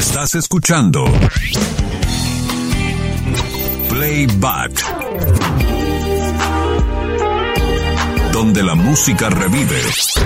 Estás escuchando Playback, donde la música revive.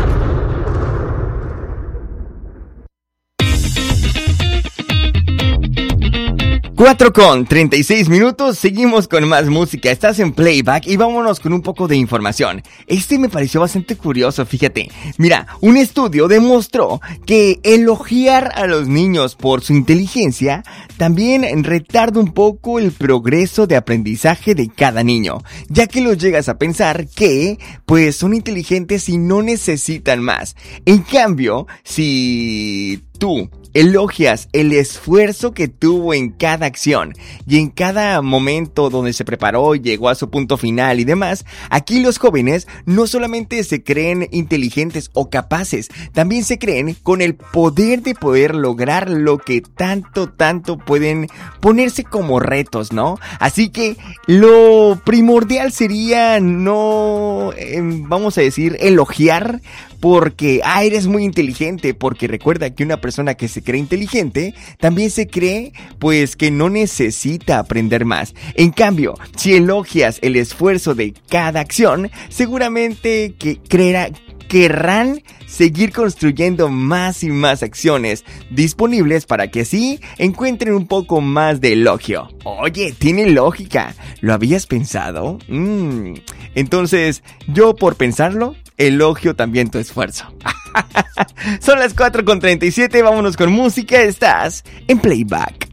4:36, seguimos con más música, estás en Playback y vámonos con un poco de información. Me pareció bastante curioso, fíjate. Mira, un estudio demostró que elogiar a los niños por su inteligencia también retarda un poco el progreso de aprendizaje de cada niño, ya que los llegas a pensar que, pues, son inteligentes y no necesitan más. En cambio, si tú elogias el esfuerzo que tuvo en cada acción y en cada momento donde se preparó y llegó a su punto final y demás, aquí los jóvenes no solamente se creen inteligentes o capaces, también se creen con el poder de poder lograr lo que tanto pueden ponerse como retos, ¿no? Así que lo primordial sería no, vamos a decir, elogiar porque, eres muy inteligente, porque recuerda que una persona que se cree inteligente, también se cree, pues, que no necesita aprender más. En cambio, si elogias el esfuerzo de cada acción, seguramente que querrán seguir construyendo más y más acciones disponibles para que así encuentren un poco más de elogio. Oye, tiene lógica. ¿Lo habías pensado? Entonces, yo por pensarlo, elogio también tu esfuerzo. Son las 4:37, vámonos con música, estás en Playback.